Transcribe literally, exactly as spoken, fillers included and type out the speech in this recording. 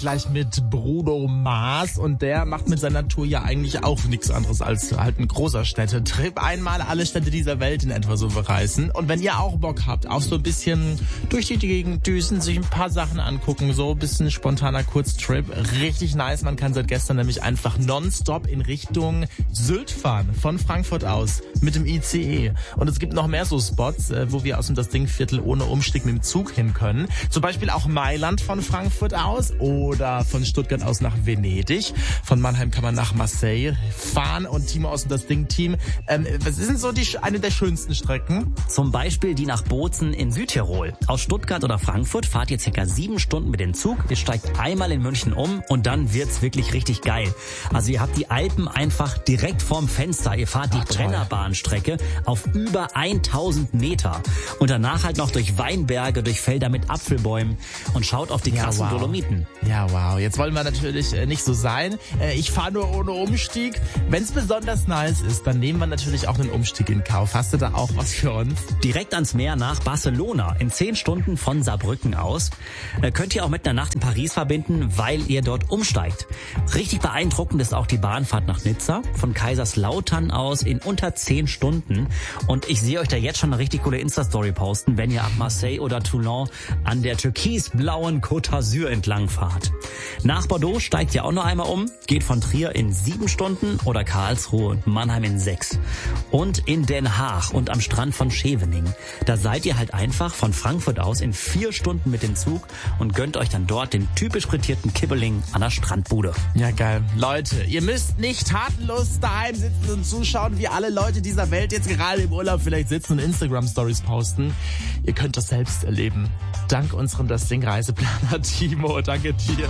zeitgleich mit Bruno Mars und der macht mit seiner Tour ja eigentlich auch nichts anderes als halt ein großer Städtetrip. Einmal alle Städte dieser Welt in etwa so bereisen. Und wenn ihr auch Bock habt, auch so ein bisschen durch die Gegend düsen, sich ein paar Sachen angucken, so ein bisschen spontaner Kurztrip, richtig nice. Man kann seit gestern nämlich einfach nonstop in Richtung Sylt fahren, von Frankfurt aus, mit dem I C E. Und es gibt noch mehr so Spots, wo wir aus dem Das Ding-Viertel ohne Umstieg mit dem Zug hin können. Zum Beispiel auch Mailand von Frankfurt aus oder von Stuttgart aus nach Venedig. Von Mannheim kann man nach Marseille fahren. Und Timo aus dem Das Ding-Team, ähm, was ist denn so die, eine der schönsten Strecken? Zum Beispiel die nach Bozen in Südtirol. Aus Stuttgart oder Frankfurt fahrt ihr circa sieben Stunden mit dem Zug. Ihr steigt einmal in München um und dann wird's wirklich richtig geil. Also ihr habt die Alpen einfach direkt vorm Fenster. Ihr fahrt die Ach, Brennerbahnstrecke auf über tausend Meter. Und danach halt noch durch Weinberge, durch Felder mit Apfelbäumen und schaut auf die Ja, krassen wow. Dolomiten. Ja, wow. Jetzt wollen wir natürlich äh, nicht so sein. Äh, ich fahre nur ohne Umstieg. Wenn es besonders nice ist, dann nehmen wir natürlich auch einen Umstieg in Kauf. Hast du da auch was für uns? Direkt ans Meer nach Barcelona in zehn Stunden von Saarbrücken aus. Äh, könnt ihr auch mit einer Nacht in Paris verbinden, weil ihr dort umsteigt. Richtig beeindruckend ist auch die Bahnfahrt nach Nizza. Von Kaiserslautern aus in unter zehn Stunden. Und ich sehe euch da jetzt schon eine richtig coole Insta-Story posten, wenn ihr ab Marseille oder Toulon an der türkisblauen Côte d'Azur entlang fahrt. Nach Bordeaux steigt ihr auch noch einmal um, geht von Trier in sieben Stunden oder Karlsruhe und Mannheim in sechs. Und in Den Haag und am Strand von Scheveningen. Da seid ihr halt einfach von Frankfurt aus in vier Stunden mit dem Zug und gönnt euch dann dort den typisch frittierten Kibbeling an der Strandbude. Ja, geil. Leute, ihr müsst nicht tatenlos daheim sitzen und zuschauen, wie alle Leute dieser Welt jetzt gerade im Urlaub vielleicht sitzen und Instagram-Stories posten. Ihr könnt das selbst erleben. Dank unserem Das Ding Reiseplaner Timo. Danke dir.